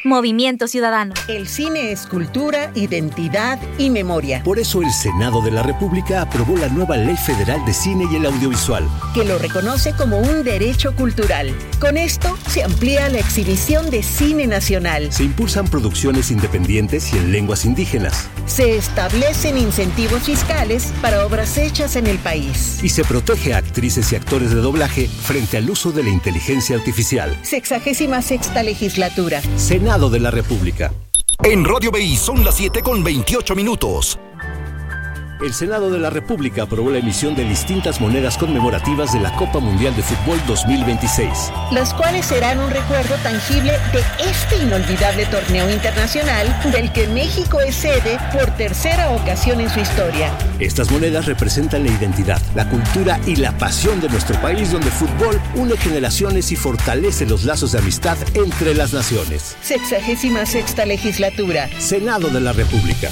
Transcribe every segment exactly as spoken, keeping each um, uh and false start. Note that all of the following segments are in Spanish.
Movimiento Ciudadano. El cine es cultura, identidad y memoria. Por eso el Senado de la República aprobó la nueva Ley Federal de Cine y el Audiovisual, que lo reconoce como un derecho cultural. Con esto se amplía la exhibición de cine nacional. Se impulsan producciones independientes y en lenguas indígenas. Se establecen incentivos fiscales para obras hechas en el país. Y se protege a actrices y actores de doblaje frente al uso de la inteligencia artificial. Sexagésima sexta legislatura. Senado de la República. En Radio B I son las siete con veintiocho minutos. El Senado de la República aprobó la emisión de distintas monedas conmemorativas de la Copa Mundial de Fútbol dos mil veintiséis. Las cuales serán un recuerdo tangible de este inolvidable torneo internacional del que México es sede por tercera ocasión en su historia. Estas monedas representan la identidad, la cultura y la pasión de nuestro país, donde el fútbol une generaciones y fortalece los lazos de amistad entre las naciones. Sexagésima sexta legislatura. Senado de la República.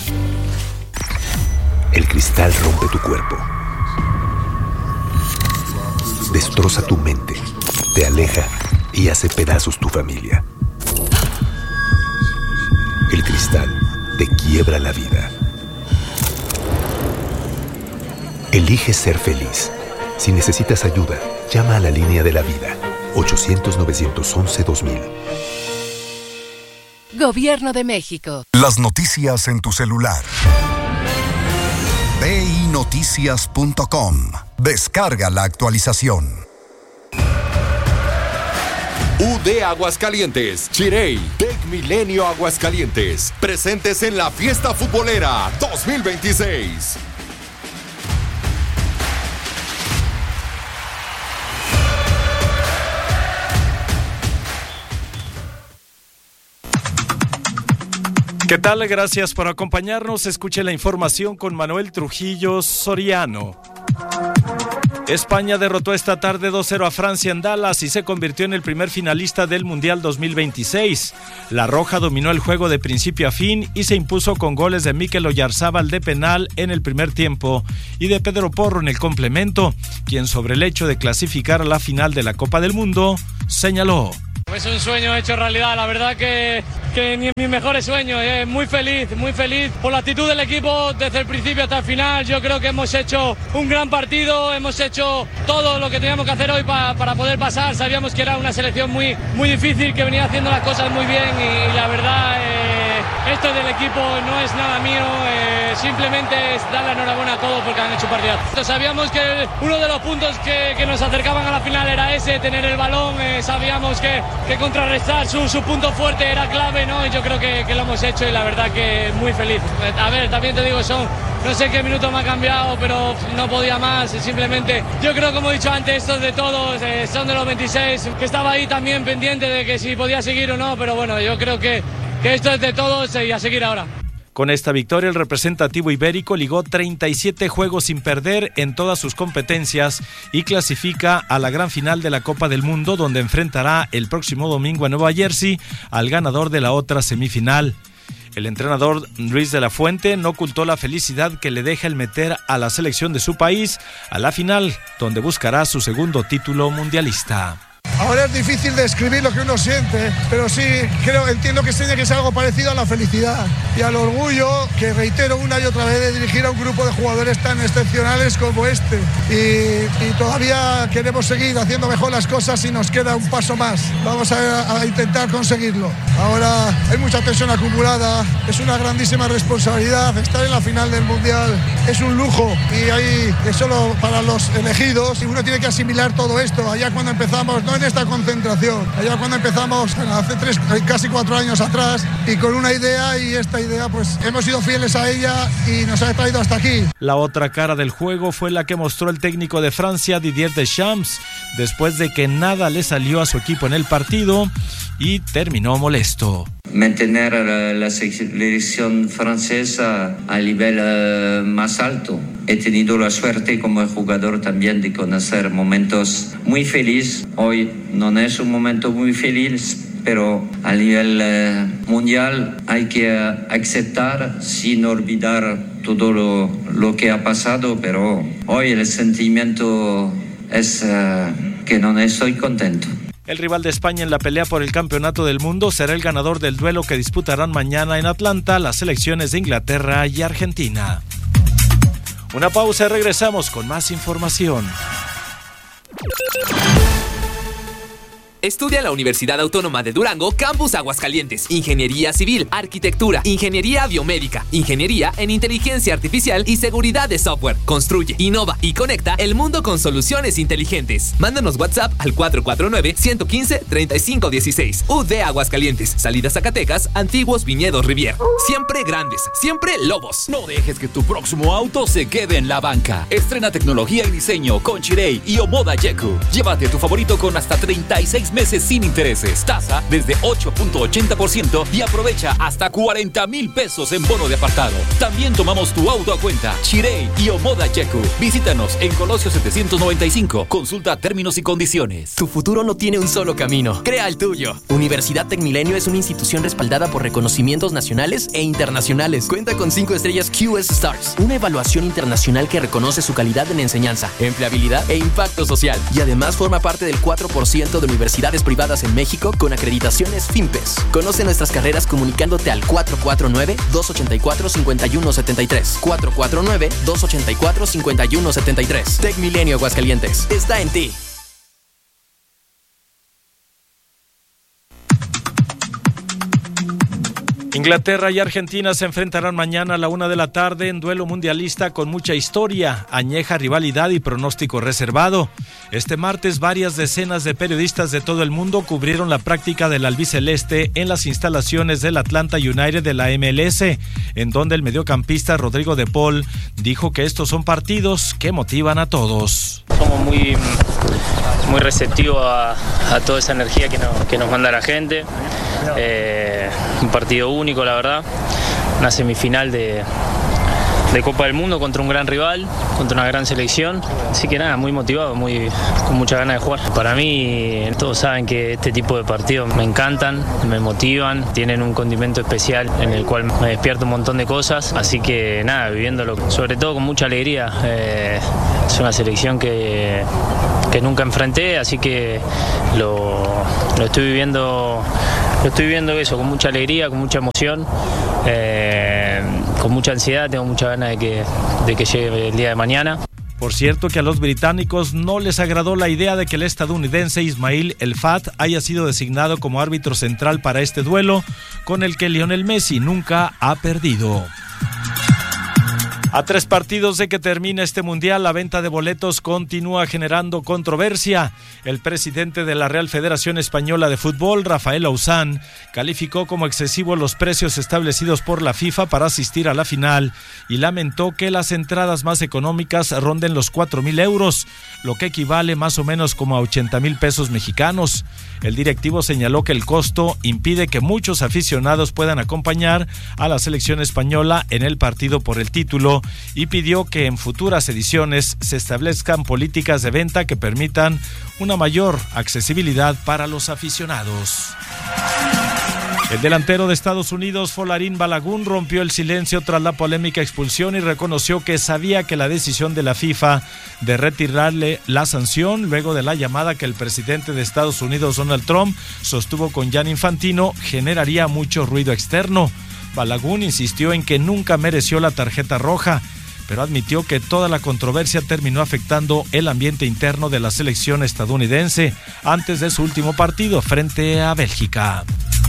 El cristal rompe tu cuerpo, destroza tu mente, te aleja y hace pedazos tu familia. El cristal te quiebra la vida. Elige ser feliz. Si necesitas ayuda, llama a la línea de la vida, ochocientos, novecientos once, dos mil. Gobierno de México. Las noticias en tu celular. B I noticias punto com. Descarga la actualización. U D Aguascalientes, Chirey, Tec Milenio Aguascalientes, presentes en la Fiesta Futbolera dos mil veintiséis. ¿Qué tal? Gracias por acompañarnos. Escuche la información con Manuel Trujillo Soriano. España derrotó esta tarde dos cero a Francia en Dallas y se convirtió en el primer finalista del Mundial dos mil veintiséis. La Roja dominó el juego de principio a fin y se impuso con goles de Mikel Oyarzábal de penal en el primer tiempo y de Pedro Porro en el complemento, quien sobre el hecho de clasificar a la final de la Copa del Mundo señaló: es un sueño hecho realidad, la verdad que, que ni en mis mejores sueños, eh, muy feliz, muy feliz por la actitud del equipo desde el principio hasta el final. Yo creo que hemos hecho un gran partido, hemos hecho todo lo que teníamos que hacer hoy pa, para poder pasar. Sabíamos que era una selección muy, muy difícil, que venía haciendo las cosas muy bien y, y la verdad eh, esto del equipo no es nada mío, eh, simplemente es dar la enhorabuena a todos porque han hecho partido. Sabíamos que uno de los puntos que, que nos acercaban a la final era ese, tener el balón, eh, sabíamos que que contrarrestar su, su punto fuerte era clave, ¿no? Y yo creo que, que lo hemos hecho y la verdad que muy feliz. A ver, también te digo, son, no sé qué minuto me ha cambiado, pero no podía más, simplemente, yo creo, como he dicho antes, estos de todos, eh, son de los veintiséis, que estaba ahí también pendiente de que si podía seguir o no, pero bueno, yo creo que, que esto es de todos y a seguir ahora. Con esta victoria, el representativo ibérico ligó treinta y siete juegos sin perder en todas sus competencias y clasifica a la gran final de la Copa del Mundo, donde enfrentará el próximo domingo en Nueva Jersey al ganador de la otra semifinal. El entrenador Luis de la Fuente no ocultó la felicidad que le deja el meter a la selección de su país a la final, donde buscará su segundo título mundialista. Ahora es difícil describir lo que uno siente, pero sí creo, entiendo que tiene que ser algo parecido a la felicidad y al orgullo que reitero una y otra vez de dirigir a un grupo de jugadores tan excepcionales como este. Y, y todavía queremos seguir haciendo mejor las cosas y nos queda un paso más. Vamos a, a intentar conseguirlo. Ahora hay mucha tensión acumulada, es una grandísima responsabilidad. Estar en la final del Mundial es un lujo y ahí es solo para los elegidos y uno tiene que asimilar todo esto. Allá cuando empezamos, no en esta concentración, allá cuando empezamos hace tres, casi cuatro años atrás y con una idea y esta idea pues hemos sido fieles a ella y nos ha traído hasta aquí. La otra cara del juego fue la que mostró el técnico de Francia, Didier Deschamps, después de que nada le salió a su equipo en el partido y terminó molesto. Mantener la, la selección francesa a nivel uh, más alto. He tenido la suerte como jugador también de conocer momentos muy felices. Hoy no es un momento muy feliz, pero a nivel uh, mundial hay que uh, aceptar sin olvidar todo lo, lo que ha pasado, pero hoy el sentimiento es uh, que no estoy contento. El rival de España en la pelea por el campeonato del mundo será el ganador del duelo que disputarán mañana en Atlanta las selecciones de Inglaterra y Argentina. Una pausa y regresamos con más información. Estudia en la Universidad Autónoma de Durango, Campus Aguascalientes. Ingeniería Civil, Arquitectura, Ingeniería Biomédica, Ingeniería en Inteligencia Artificial y Seguridad de Software. Construye, innova y conecta el mundo con soluciones inteligentes. Mándanos WhatsApp al cuatro cuatro nueve, uno uno cinco, tres cinco uno seis. U D Aguascalientes, Salida Zacatecas, Antiguos Viñedos Rivier. Siempre grandes, siempre lobos. No dejes que tu próximo auto se quede en la banca. Estrena tecnología y diseño con Chirey y Omoda Yeku. Llévate tu favorito con hasta treinta y seis meses sin intereses, tasa desde ocho punto ochenta por ciento y aprovecha hasta cuarenta mil pesos en bono de apartado. También tomamos tu auto a cuenta. Chirey y Omoda Yeku. Visítanos en Colosio setecientos noventa y cinco. Consulta términos y condiciones. Tu futuro no tiene un solo camino. Crea el tuyo. Universidad Tecmilenio es una institución respaldada por reconocimientos nacionales e internacionales. Cuenta con cinco estrellas Q S Stars, una evaluación internacional que reconoce su calidad en enseñanza, empleabilidad e impacto social. Y además forma parte del cuatro por ciento de universidades privadas en México con acreditaciones FIMPES. Conoce nuestras carreras comunicándote al cuatro cuatro nueve, dos ocho cuatro, cinco uno siete tres. cuatro cuatro nueve, dos ocho cuatro, cinco uno siete tres. Tecmilenio Aguascalientes. Está en ti. Inglaterra y Argentina se enfrentarán mañana a la una de la tarde en duelo mundialista con mucha historia, añeja rivalidad y pronóstico reservado. Este martes varias decenas de periodistas de todo el mundo cubrieron la práctica del albiceleste en las instalaciones del Atlanta United de la M L S, en donde el mediocampista Rodrigo de Paul dijo que estos son partidos que motivan a todos. Somos muy, muy receptivos a, a toda esa energía que nos, que nos manda la gente. Eh, un partido único, la verdad, una semifinal de, de Copa del Mundo contra un gran rival, contra una gran selección, así que nada, muy motivado, muy, con mucha ganas de jugar. Para mí, todos saben que este tipo de partidos me encantan, me motivan, tienen un condimento especial en el cual me despierta un montón de cosas, así que nada, viviéndolo sobre todo con mucha alegría. Eh, es una selección que, que nunca enfrenté, así que lo, lo estoy viviendo Lo estoy viendo eso, con mucha alegría, con mucha emoción, eh, con mucha ansiedad, tengo mucha ganas de que, de que llegue el día de mañana. Por cierto que a los británicos no les agradó la idea de que el estadounidense Ismail El Fat haya sido designado como árbitro central para este duelo, con el que Lionel Messi nunca ha perdido. A tres partidos de que termine este mundial, la venta de boletos continúa generando controversia. El presidente de la Real Federación Española de Fútbol, Rafael Auzán, calificó como excesivos los precios establecidos por la FIFA para asistir a la final y lamentó que las entradas más económicas ronden los cuatro mil euros, lo que equivale más o menos como a ochenta mil pesos mexicanos. El directivo señaló que el costo impide que muchos aficionados puedan acompañar a la selección española en el partido por el título y pidió que en futuras ediciones se establezcan políticas de venta que permitan una mayor accesibilidad para los aficionados. El delantero de Estados Unidos, Folarin Balogun, rompió el silencio tras la polémica expulsión y reconoció que sabía que la decisión de la FIFA de retirarle la sanción luego de la llamada que el presidente de Estados Unidos, Donald Trump, sostuvo con Gianni Infantino, generaría mucho ruido externo. Balogun insistió en que nunca mereció la tarjeta roja, pero admitió que toda la controversia terminó afectando el ambiente interno de la selección estadounidense antes de su último partido frente a Bélgica.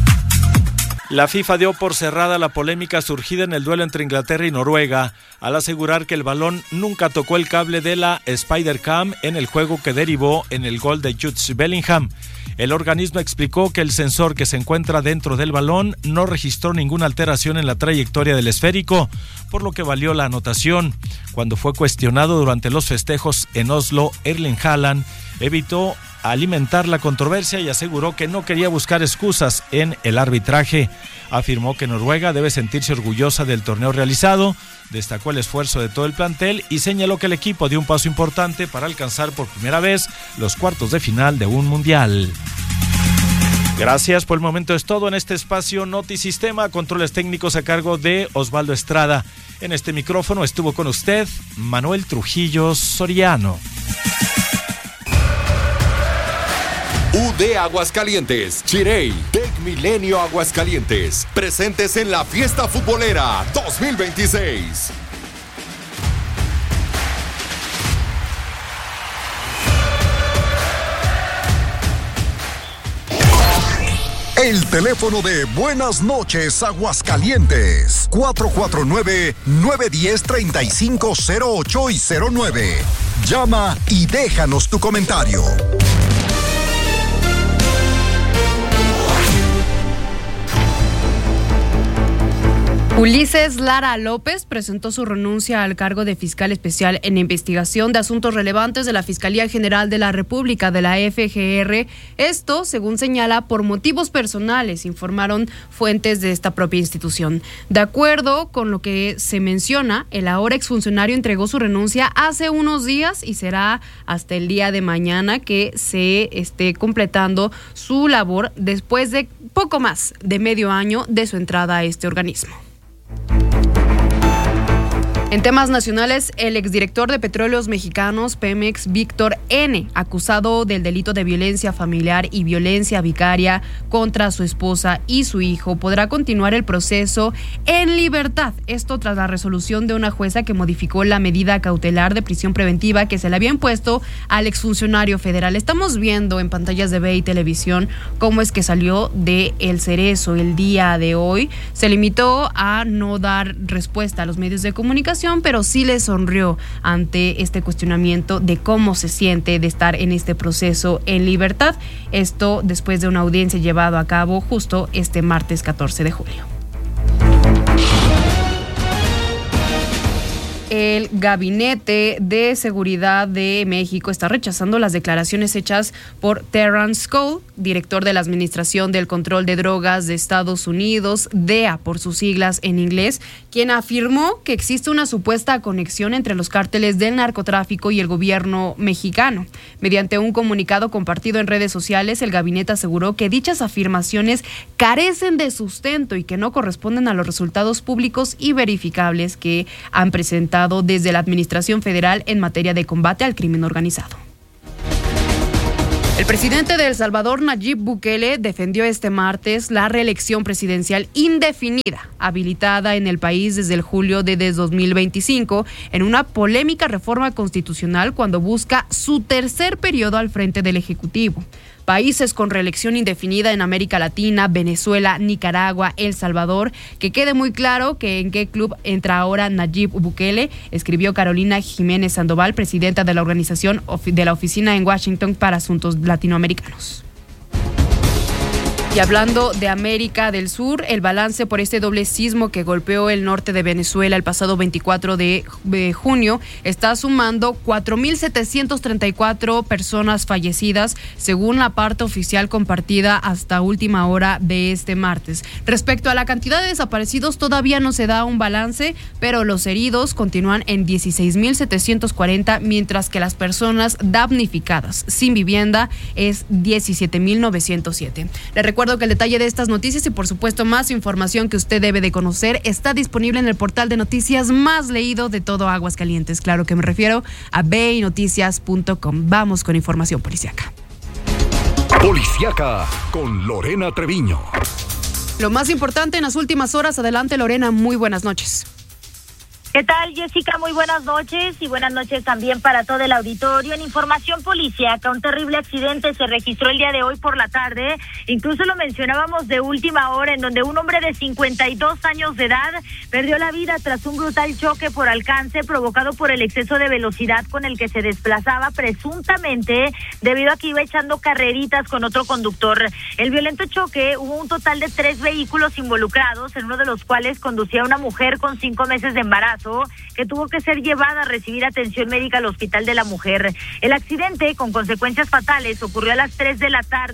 La FIFA dio por cerrada la polémica surgida en el duelo entre Inglaterra y Noruega al asegurar que el balón nunca tocó el cable de la Spider-Cam en el juego que derivó en el gol de Jude Bellingham. El organismo explicó que el sensor que se encuentra dentro del balón no registró ninguna alteración en la trayectoria del esférico, por lo que valió la anotación. Cuando fue cuestionado durante los festejos en Oslo, Erling Haaland evitó alimentar la controversia y aseguró que no quería buscar excusas en el arbitraje. Afirmó que Noruega debe sentirse orgullosa del torneo realizado, destacó el esfuerzo de todo el plantel y señaló que el equipo dio un paso importante para alcanzar por primera vez los cuartos de final de un mundial. Gracias, por el momento es todo en este espacio Notisistema, controles técnicos a cargo de Osvaldo Estrada. En este micrófono estuvo con usted Manuel Trujillo Soriano. U D Aguascalientes, Chirey, Tec Milenio Aguascalientes, presentes en la Fiesta Futbolera dos mil veintiséis. El teléfono de Buenas Noches Aguascalientes, cuatro cuatro nueve, nueve uno cero, tres cinco cero ocho y cero nueve. Llama y déjanos tu comentario. Ulises Lara López presentó su renuncia al cargo de fiscal especial en investigación de asuntos relevantes de la Fiscalía General de la República, de la F G R. Esto, según señala, por motivos personales, informaron fuentes de esta propia institución. De acuerdo con lo que se menciona, el ahora exfuncionario entregó su renuncia hace unos días y será hasta el día de mañana que se esté completando su labor después de poco más de medio año de su entrada a este organismo. En temas nacionales, el exdirector de Petróleos Mexicanos, Pemex, Víctor N., acusado del delito de violencia familiar y violencia vicaria contra su esposa y su hijo, podrá continuar el proceso en libertad. Esto tras la resolución de una jueza que modificó la medida cautelar de prisión preventiva que se le había impuesto al exfuncionario federal. Estamos viendo en pantallas de Ve y Televisión cómo es que salió de El Cerezo el día de hoy. Se limitó a no dar respuesta a los medios de comunicación, pero sí le sonrió ante este cuestionamiento de cómo se siente de estar en este proceso en libertad. Esto después de una audiencia llevada a cabo justo este martes catorce de julio. El Gabinete de Seguridad de México está rechazando las declaraciones hechas por Terrence Cole, director de la Administración del Control de Drogas de Estados Unidos, D E A por sus siglas en inglés, quien afirmó que existe una supuesta conexión entre los cárteles del narcotráfico y el gobierno mexicano. Mediante un comunicado compartido en redes sociales, el gabinete aseguró que dichas afirmaciones carecen de sustento y que no corresponden a los resultados públicos y verificables que han presentado desde la Administración Federal en materia de combate al crimen organizado. El presidente de El Salvador, Nayib Bukele, defendió este martes la reelección presidencial indefinida, habilitada en el país desde el julio de dos mil veinticinco, en una polémica reforma constitucional cuando busca su tercer periodo al frente del Ejecutivo. Países con reelección indefinida en América Latina, Venezuela, Nicaragua, El Salvador. Que quede muy claro que en qué club entra ahora Nayib Bukele, escribió Carolina Jiménez Sandoval, presidenta de la organización de la oficina en Washington para asuntos latinoamericanos. Y hablando de América del Sur, el balance por este doble sismo que golpeó el norte de Venezuela el pasado veinticuatro de junio está sumando cuatro mil setecientas treinta y cuatro personas fallecidas, según la parte oficial compartida hasta última hora de este martes. Respecto a la cantidad de desaparecidos, todavía no se da un balance, pero los heridos continúan en dieciséis mil setecientos cuarenta, mientras que las personas damnificadas sin vivienda es diecisiete mil novecientos siete. Le recuerdo que el detalle de estas noticias y por supuesto más información que usted debe de conocer está disponible en el portal de noticias más leído de todo Aguascalientes. Claro que me refiero a ve y noticias punto com. Vamos con información policíaca. Policíaca con Lorena Treviño. Lo más importante en las últimas horas. Adelante, Lorena, muy buenas noches. ¿Qué tal, Jessica? Muy buenas noches y buenas noches también para todo el auditorio. En información policíaca, un terrible accidente se registró el día de hoy por la tarde. Incluso lo mencionábamos de última hora, en donde un hombre de cincuenta y dos años de edad perdió la vida tras un brutal choque por alcance provocado por el exceso de velocidad con el que se desplazaba, presuntamente debido a que iba echando carreritas con otro conductor. El violento choque, hubo un total de tres vehículos involucrados, en uno de los cuales conducía una mujer con cinco meses de embarazo, que tuvo que ser llevada a recibir atención médica al Hospital de la Mujer. El accidente, con consecuencias fatales, ocurrió a las tres de la tarde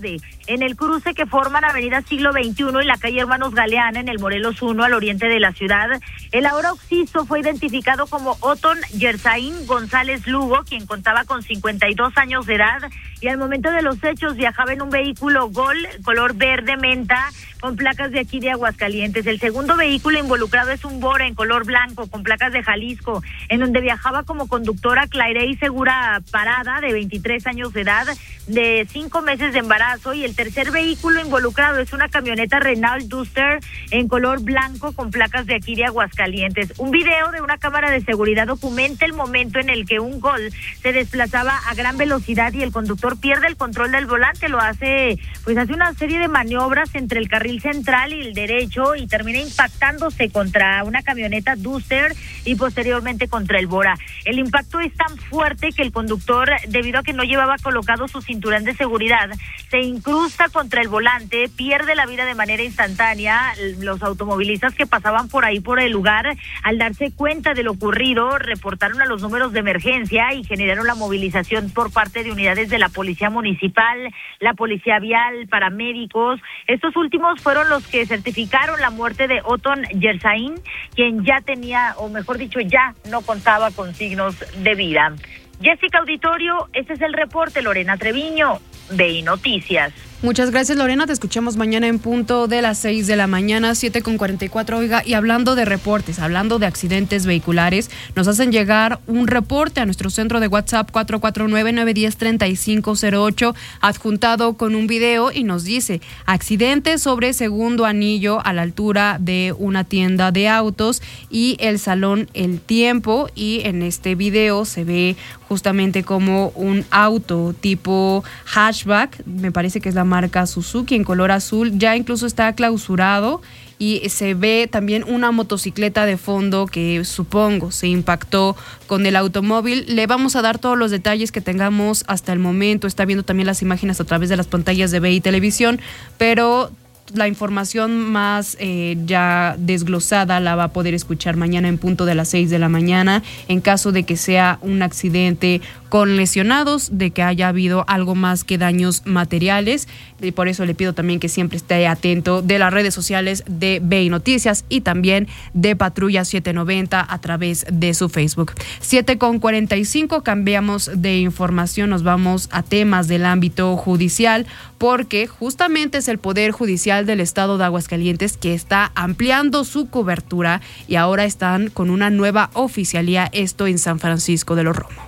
en el cruce que forman Avenida Siglo veintiuno y la calle Hermanos Galeana en el Morelos uno al oriente de la ciudad. El ahora occiso fue identificado como Otón Yersaín González Lugo, quien contaba con cincuenta y dos años de edad y al momento de los hechos viajaba en un vehículo Gol color verde menta con placas de aquí de Aguascalientes. El segundo vehículo involucrado es un Bora en color blanco con placas de Jalisco, en donde viajaba como conductora Clairey Segura Parada, de veintitrés años de edad, de cinco meses de embarazo, y el tercer vehículo involucrado es una camioneta Renault Duster en color blanco con placas de aquí de Aguascalientes. Un video de una cámara de seguridad documenta el momento en el que un Gol se desplazaba a gran velocidad y el conductor pierde el control del volante, lo hace, pues hace una serie de maniobras entre el carril central y el derecho y termina impactándose contra una camioneta Duster y posteriormente contra el Bora. El impacto es tan fuerte que el conductor, debido a que no llevaba colocado su cinturón de seguridad, se incrusta contra el volante, pierde la vida de manera instantánea. Los automovilistas que pasaban por ahí por el lugar, al darse cuenta de lo ocurrido, reportaron a los números de emergencia y generaron la movilización por parte de unidades de la Policía Municipal, la Policía Vial, paramédicos. Estos últimos fueron los que certificaron la muerte de Otón Yersaín, quien ya tenía, o mejor dicho, ya no contaba con signos de vida. Jessica Auditorio, este es el reporte. Lorena Treviño, V I Noticias. Muchas gracias, Lorena. Te escuchamos mañana en punto de las seis de la mañana, siete con cuarenta y cuatro. Oiga, y hablando de reportes, hablando de accidentes vehiculares, nos hacen llegar un reporte a nuestro centro de WhatsApp cuatro cuatro nueve, nueve uno cero, tres cinco cero ocho, adjuntado con un video, y nos dice: accidente sobre Segundo Anillo a la altura de una tienda de autos y el salón El Tiempo. Y en este video se ve justamente como un auto tipo hatchback, me parece que es la marca Suzuki, en color azul, ya incluso está clausurado, y se ve también una motocicleta de fondo que supongo se impactó con el automóvil. Le vamos a dar todos los detalles que tengamos hasta el momento. Está viendo también las imágenes a través de las pantallas de V I Televisión, pero la información más eh, ya desglosada la va a poder escuchar mañana en punto de las seis de la mañana, en caso de que sea un accidente con lesionados, de que haya habido algo más que daños materiales. Y por eso le pido también que siempre esté atento de las redes sociales de V I Noticias y también de Patrulla setecientos noventa a través de su Facebook. siete con cuarenta y cinco, cambiamos de información, nos vamos a temas del ámbito judicial, porque justamente es el Poder Judicial del Estado de Aguascalientes que está ampliando su cobertura y ahora están con una nueva oficialía, esto en San Francisco de los Romo.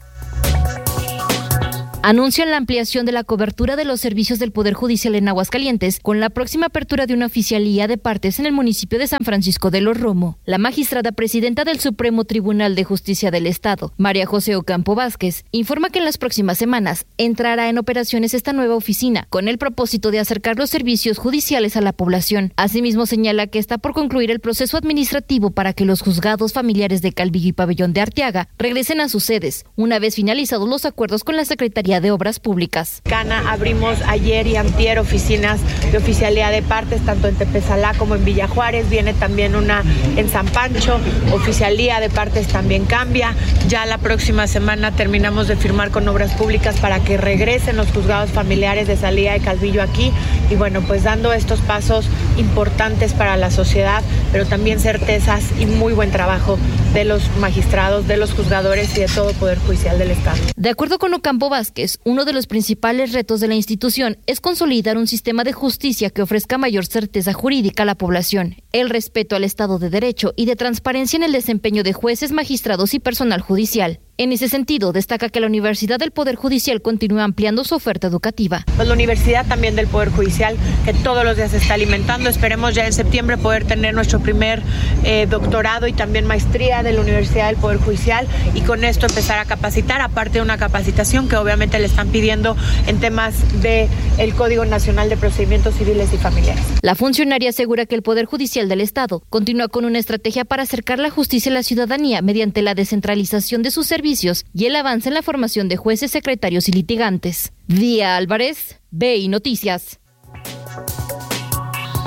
Anuncian la ampliación de la cobertura de los servicios del Poder Judicial en Aguascalientes con la próxima apertura de una oficialía de partes en el municipio de San Francisco de los Romo. La magistrada presidenta del Supremo Tribunal de Justicia del Estado, María José Ocampo Vázquez, informa que en las próximas semanas entrará en operaciones esta nueva oficina con el propósito de acercar los servicios judiciales a la población. Asimismo, señala que está por concluir el proceso administrativo para que los juzgados familiares de Calvillo y Pabellón de Arteaga regresen a sus sedes, una vez finalizados los acuerdos con la Secretaría de Obras Públicas. Cana, abrimos ayer y antier oficinas de oficialía de partes, tanto en Tepezalá como en Villa Juárez. Viene también una en San Pancho, oficialía de partes también cambia. Ya la próxima semana terminamos de firmar con Obras Públicas para que regresen los juzgados familiares de Salía y Calvillo aquí. Y bueno, pues dando estos pasos importantes para la sociedad, pero también certezas y muy buen trabajo de los magistrados, de los juzgadores y de todo Poder Judicial del Estado. De acuerdo con Ocampo Vázquez, uno de los principales retos de la institución es consolidar un sistema de justicia que ofrezca mayor certeza jurídica a la población, el respeto al Estado de Derecho y de transparencia en el desempeño de jueces, magistrados y personal judicial. En ese sentido, destaca que la Universidad del Poder Judicial continúa ampliando su oferta educativa. Pues la Universidad también del Poder Judicial, que todos los días se está alimentando. Esperemos ya en septiembre poder tener nuestro primer eh, doctorado y también maestría de la Universidad del Poder Judicial, y con esto empezar a capacitar, aparte de una capacitación que obviamente le están pidiendo en temas del Código Nacional de Procedimientos Civiles y Familiares. La funcionaria asegura que el Poder Judicial del Estado continúa con una estrategia para acercar la justicia a la ciudadanía mediante la descentralización de sus servicios y el avance en la formación de jueces, secretarios y litigantes. Día Álvarez, V I Noticias.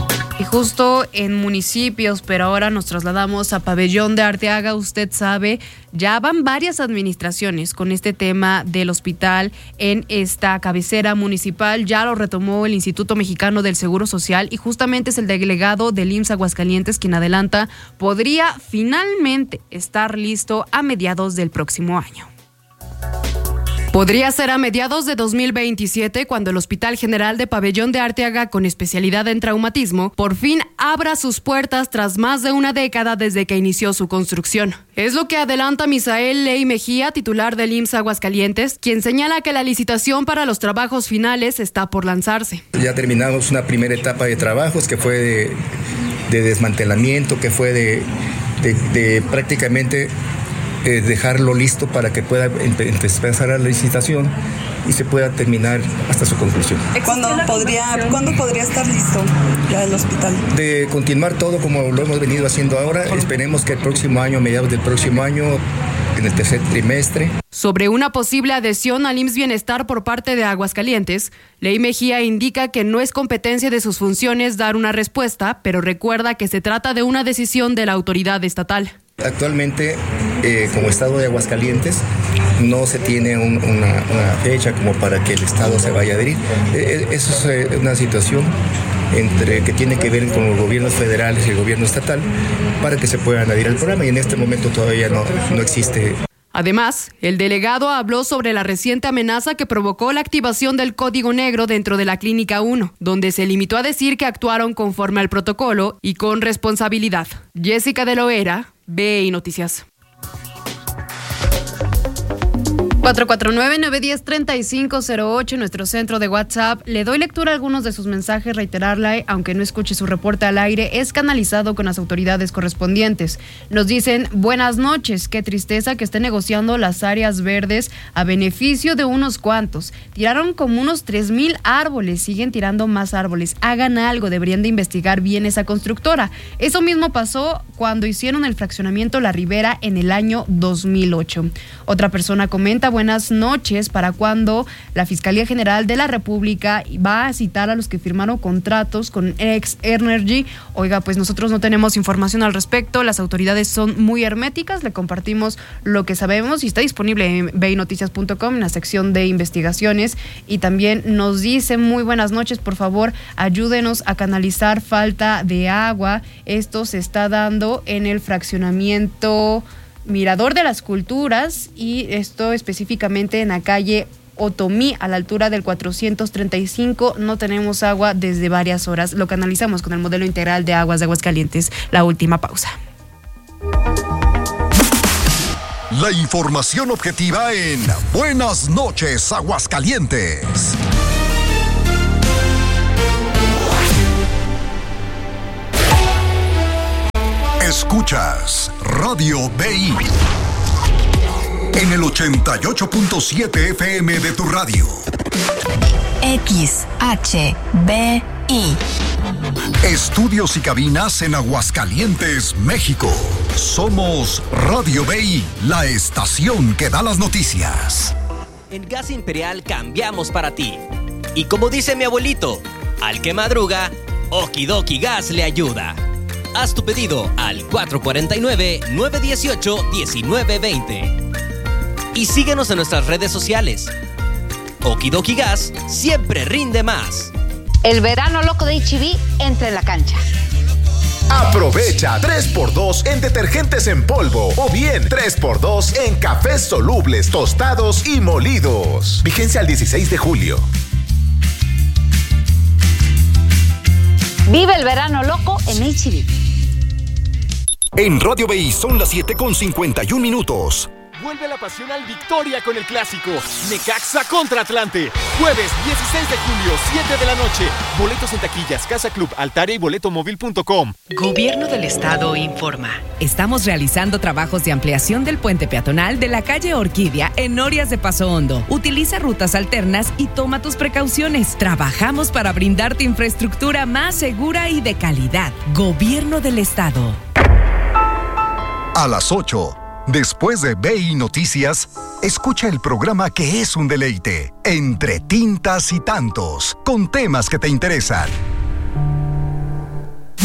Y justo en municipios, pero ahora nos trasladamos a Pabellón de Arteaga, usted sabe, ya van varias administraciones con este tema del hospital en esta cabecera municipal. Ya lo retomó el Instituto Mexicano del Seguro Social y justamente es el delegado del I M S S Aguascalientes quien adelanta podría finalmente estar listo a mediados del próximo año. Podría ser a mediados de dos mil veintisiete cuando el Hospital General de Pabellón de Arteaga, con especialidad en traumatismo, por fin abra sus puertas tras más de una década desde que inició su construcción. Es lo que adelanta Misael Ley Mejía, titular del I M S S Aguascalientes, quien señala que la licitación para los trabajos finales está por lanzarse. Ya terminamos una primera etapa de trabajos que fue de, de desmantelamiento, que fue de, de, de prácticamente... Eh, dejarlo listo para que pueda empezar la licitación y se pueda terminar hasta su conclusión. ¿Cuándo podría, ¿cuándo podría estar listo ya el hospital? De continuar todo como lo hemos venido haciendo ahora, esperemos que el próximo año, a mediados del próximo año, en el tercer trimestre. Sobre una posible adhesión al I M S S Bienestar por parte de Aguascalientes, Ley Mejía indica que no es competencia de sus funciones dar una respuesta, pero recuerda que se trata de una decisión de la autoridad estatal. Actualmente, eh, como Estado de Aguascalientes, no se tiene un, una, una fecha como para que el Estado se vaya a adherir. Eh, eso es eh, una situación entre que tiene que ver con los gobiernos federales y el gobierno estatal para que se puedan adherir al programa y en este momento todavía no, no existe. Además, el delegado habló sobre la reciente amenaza que provocó la activación del Código Negro dentro de la Clínica uno, donde se limitó a decir que actuaron conforme al protocolo y con responsabilidad. Jessica de Loera, B I Noticias. cuatro cuatro nueve, nueve uno cero, tres cinco cero ocho, nuestro centro de WhatsApp. Le doy lectura a algunos de sus mensajes, reiterarle, aunque no escuche su reporte al aire, es canalizado con las autoridades correspondientes. Nos dicen, buenas noches, qué tristeza que esté negociando las áreas verdes a beneficio de unos cuantos. Tiraron como unos tres mil árboles, siguen tirando más árboles. Hagan algo, deberían de investigar bien esa constructora. Eso mismo pasó cuando hicieron el fraccionamiento La Ribera en el año dos mil ocho. Otra persona comenta, buenas noches, ¿para cuándo la Fiscalía General de la República va a citar a los que firmaron contratos con X Energy? Oiga, pues nosotros no tenemos información al respecto, las autoridades son muy herméticas, le compartimos lo que sabemos y está disponible en b i noticias punto com en la sección de investigaciones. Y también nos dice, muy buenas noches, por favor, ayúdenos a canalizar falta de agua. Esto se está dando en el fraccionamiento Mirador de las Culturas y esto específicamente en la calle Otomí, a la altura del cuatrocientos treinta y cinco. No tenemos agua desde varias horas. Lo canalizamos con el modelo integral de aguas de Aguascalientes. La última pausa. La información objetiva en Buenas noches, Aguascalientes. Escuchas Radio B I en el ochenta y ocho punto siete F M de tu radio. X H B I. Estudios y cabinas en Aguascalientes, México. Somos Radio B I, la estación que da las noticias. En Gas Imperial cambiamos para ti. Y como dice mi abuelito, al que madruga, Okidoki Gas le ayuda. Haz tu pedido al cuatro cuatro nueve, nueve uno ocho, uno nueve dos cero. Y síguenos en nuestras redes sociales. Okidoki Gas siempre rinde más. El verano loco de H E B entra en la cancha. Aprovecha tres por dos en detergentes en polvo o bien tres por dos en cafés solubles, tostados y molidos. Vigencia al dieciséis de julio. Vive el verano loco en H E B. En Radio B I son las siete con cincuenta y un minutos. Vuelve la pasión al Victoria con el clásico Necaxa contra Atlante. Jueves dieciséis de julio, siete de la noche. Boletos en taquillas, Casa Club, Altaria y boleto móvil punto com. Gobierno del Estado informa. Estamos realizando trabajos de ampliación del puente peatonal de la calle Orquídea en Norias de Paso Hondo. Utiliza rutas alternas y toma tus precauciones. Trabajamos para brindarte infraestructura más segura y de calidad. Gobierno del Estado. A las ocho. Después de B I Noticias, escucha el programa que es un deleite, Entre Tintas y Tantos, con temas que te interesan.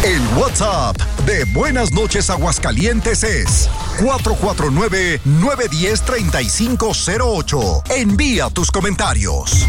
El WhatsApp de Buenas Noches Aguascalientes es cuatro cuatro nueve, nueve uno cero, tres cinco cero ocho. Envía tus comentarios.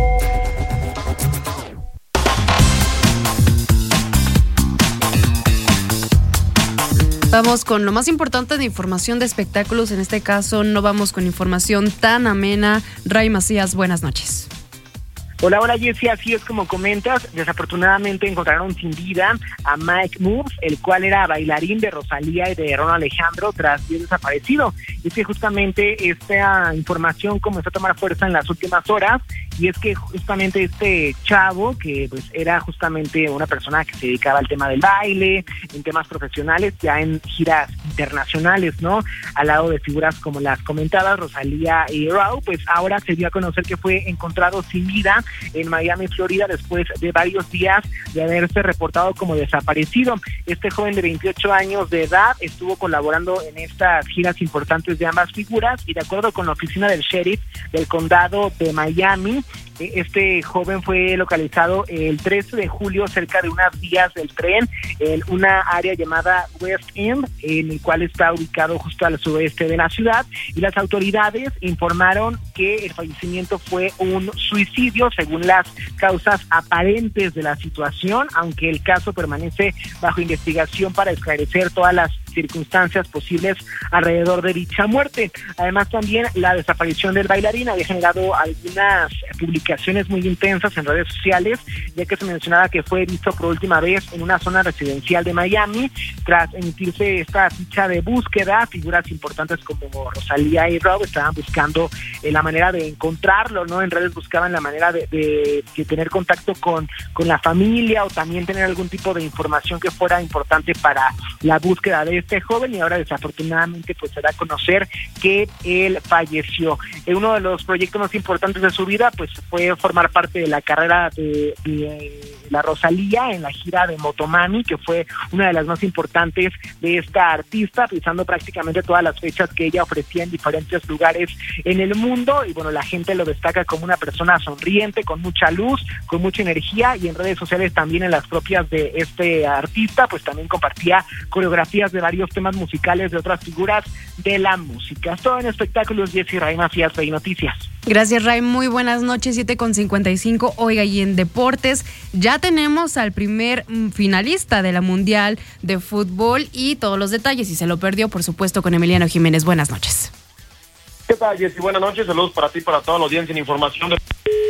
Vamos con lo más importante de información de espectáculos. En este caso no vamos con información tan amena. Ray Macías, buenas noches. Hola, hola Jessy, así es como comentas, desafortunadamente encontraron sin vida a Mike Moore, el cual era bailarín de Rosalía y de Ron Alejandro tras ser desaparecido. Y es que justamente esta información comenzó a tomar fuerza en las últimas horas, y es que justamente este chavo, que pues era justamente una persona que se dedicaba al tema del baile, en temas profesionales, ya en giras internacionales, ¿no? Al lado de figuras como las comentadas, Rosalía y Raúl, pues ahora se dio a conocer que fue encontrado sin vida en Miami, Florida, después de varios días de haberse reportado como desaparecido. Este joven de veintiocho años de edad estuvo colaborando en estas giras importantes de ambas figuras, y de acuerdo con la oficina del sheriff del condado de Miami, este joven fue localizado el trece de julio cerca de unas vías del tren en una área llamada West End, en el cual está ubicado justo al suroeste de la ciudad, y las autoridades informaron que el fallecimiento fue un suicidio según las causas aparentes de la situación, aunque el caso permanece bajo investigación para esclarecer todas las circunstancias posibles alrededor de dicha muerte. Además, también la desaparición del bailarín había generado algunas publicaciones muy intensas en redes sociales, ya que se mencionaba que fue visto por última vez en una zona residencial de Miami. Tras emitirse esta ficha de búsqueda, figuras importantes como Rosalía y Rob estaban buscando eh, la manera de encontrarlo, ¿no? En redes buscaban la manera de, de, de tener contacto con, con la familia, o también tener algún tipo de información que fuera importante para la búsqueda de este joven, y ahora desafortunadamente pues se da a conocer que él falleció. En uno de los proyectos más importantes de su vida pues fue formar parte de la carrera de, de la Rosalía en la gira de Motomami, que fue una de las más importantes de esta artista, pisando prácticamente todas las fechas que ella ofrecía en diferentes lugares en el mundo. Y bueno, la gente lo destaca como una persona sonriente, con mucha luz, con mucha energía, y en redes sociales también, en las propias de este artista, pues también compartía coreografías de varios temas musicales de otras figuras de la música. Todo en espectáculos, Jessy Ray Macías, Play Noticias. Gracias, Ray, muy buenas noches, siete con cincuenta y cinco. Oiga, y en deportes ya tenemos al primer finalista de la Mundial de Fútbol, y todos los detalles, si se lo perdió, por supuesto, con Emiliano Jiménez. Buenas noches. ¿Qué tal, Jessy? Buenas noches, saludos para ti, para toda la audiencia en información de...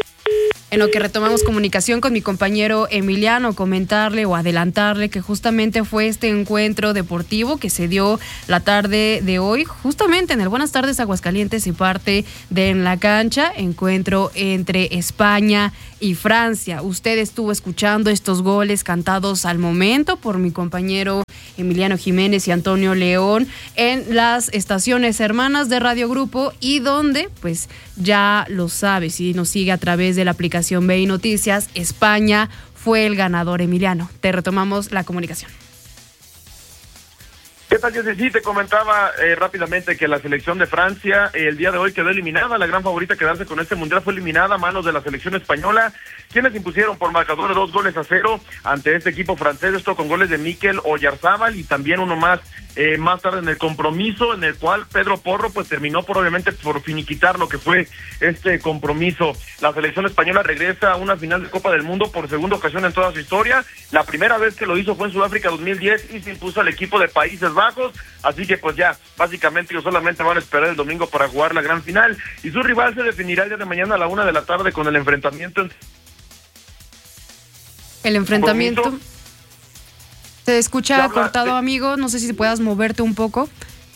En lo que retomamos comunicación con mi compañero Emiliano, comentarle o adelantarle que justamente fue este encuentro deportivo que se dio la tarde de hoy, justamente en el Buenas Tardes Aguascalientes y parte de En la Cancha, encuentro entre España y Francia. Usted estuvo escuchando estos goles cantados al momento por mi compañero Emiliano Jiménez y Antonio León en las estaciones hermanas de Radio Grupo, y donde pues ya lo sabe, si nos sigue a través de la aplicación B I Noticias, España fue el ganador. Emiliano, te retomamos la comunicación. ¿Qué tal, Jessy? Sí, te comentaba eh, rápidamente que la selección de Francia eh, el día de hoy quedó eliminada. La gran favorita a quedarse con este mundial fue eliminada a manos de la selección española, quienes impusieron por marcador de dos goles a cero ante este equipo francés, esto con goles de Mikel Oyarzábal y también uno más eh, más tarde en el compromiso, en el cual Pedro Porro pues terminó por obviamente por finiquitar lo que fue este compromiso. La selección española regresa a una final de Copa del Mundo por segunda ocasión en toda su historia. La primera vez que lo hizo fue en Sudáfrica dos mil diez y se impuso al equipo de Países Bajos, así que pues ya, básicamente ellos solamente van a esperar el domingo para jugar la gran final, y su rival se definirá el día de mañana a la una de la tarde con el enfrentamiento en... El enfrentamiento... Se escucha cortado, de... amigo, no sé si puedas moverte un poco.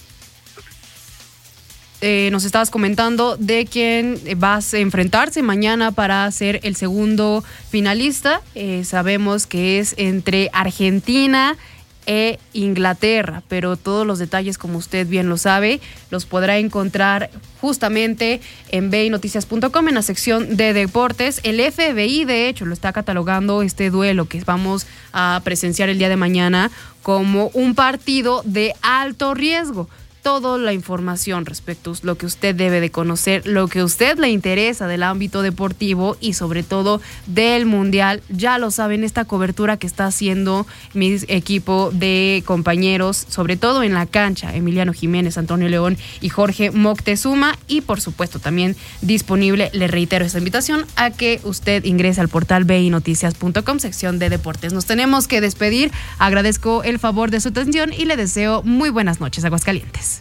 Eh, nos estabas comentando de quién vas a enfrentarse mañana para ser el segundo finalista. Eh, sabemos que es entre Argentina e Inglaterra, pero todos los detalles, como usted bien lo sabe, los podrá encontrar justamente en b i noticias punto com en la sección de deportes. El F B I, de hecho, lo está catalogando este duelo que vamos a presenciar el día de mañana como un partido de alto riesgo. toda la información respecto a lo que usted debe de conocer, lo que a usted le interesa del ámbito deportivo y sobre todo del Mundial. Ya lo saben, esta cobertura que está haciendo mi equipo de compañeros, sobre todo en la cancha, Emiliano Jiménez, Antonio León y Jorge Moctezuma, y por supuesto también disponible, le reitero esta invitación a que usted ingrese al portal b i noticias punto com, sección de deportes. Nos tenemos que despedir, agradezco el favor de su atención y le deseo muy buenas noches, Aguascalientes.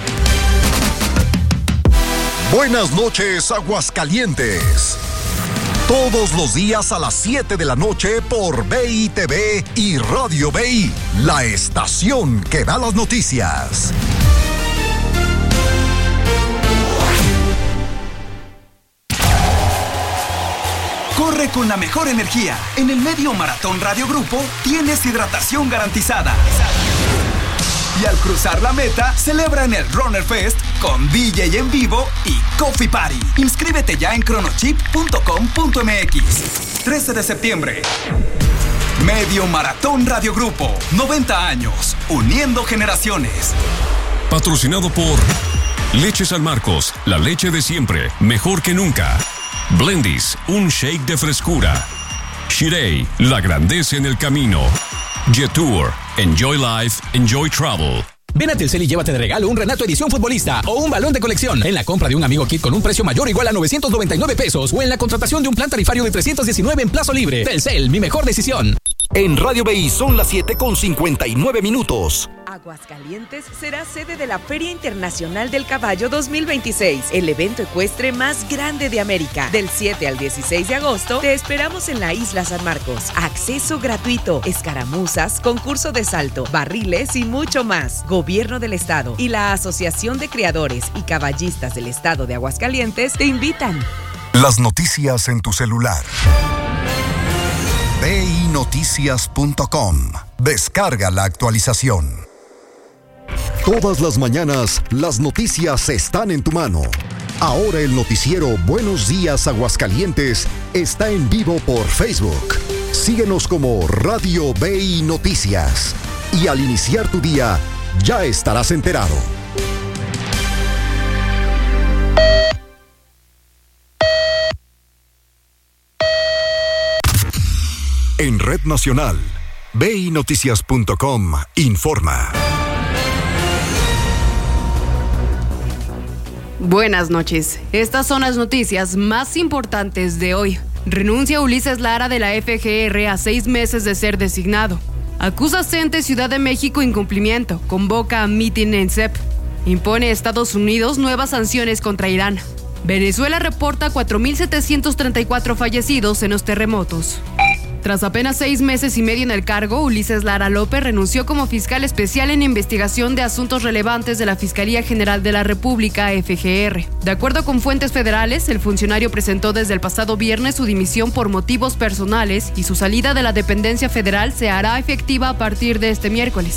Buenas noches, Aguascalientes. Todos los días a las siete de la noche por B I T V y Radio B I, la estación que da las noticias. Corre con la mejor energía. En el Medio Maratón Radio Grupo tienes hidratación garantizada. Y al cruzar la meta, celebra en el Runner Fest con D J en vivo y Coffee Party. Inscríbete ya en cronochip punto com punto m x. trece de septiembre. Medio Maratón Radio Grupo. noventa años. Uniendo generaciones. Patrocinado por Leche San Marcos. La leche de siempre. Mejor que nunca. Blendies. Un shake de frescura. Shirei. La grandeza en el camino. Jetour. Enjoy life, enjoy travel. Ven a Telcel y llévate de regalo un Renato Edición Futbolista o un balón de colección en la compra de un Amigo Kit con un precio mayor o igual a novecientos noventa y nueve pesos o en la contratación de un plan tarifario de trescientos diecinueve en plazo libre. Telcel, mi mejor decisión. En Radio B I son las siete con cincuenta y nueve minutos. Aguascalientes será sede de la Feria Internacional del Caballo dos mil veintiséis, el evento ecuestre más grande de América. Del siete al dieciséis de agosto te esperamos en la Isla San Marcos. Acceso gratuito, escaramuzas, concurso de salto, barriles y mucho más. Gobierno del Estado y la Asociación de Criadores y Caballistas del Estado de Aguascalientes te invitan. Las noticias en tu celular. b i noticias punto com. Descarga la actualización. Todas las mañanas, las noticias están en tu mano. Ahora el noticiero Buenos Días Aguascalientes está en vivo por Facebook. Síguenos como Radio B I Noticias. Y al iniciar tu día, ya estarás enterado. En Red Nacional, b i noticias punto com informa. Buenas noches. Estas son las noticias más importantes de hoy. Renuncia Ulises Lara de la F G R a seis meses de ser designado. Acusa C E N T E Ciudad de México incumplimiento. Convoca a mitin en C E P. Impone a Estados Unidos nuevas sanciones contra Irán. Venezuela reporta cuatro mil setecientos treinta y cuatro fallecidos en los terremotos. Tras apenas seis meses y medio en el cargo, Ulises Lara López renunció como fiscal especial en investigación de asuntos relevantes de la Fiscalía General de la República, F G R. De acuerdo con fuentes federales, el funcionario presentó desde el pasado viernes su dimisión por motivos personales y su salida de la dependencia federal se hará efectiva a partir de este miércoles.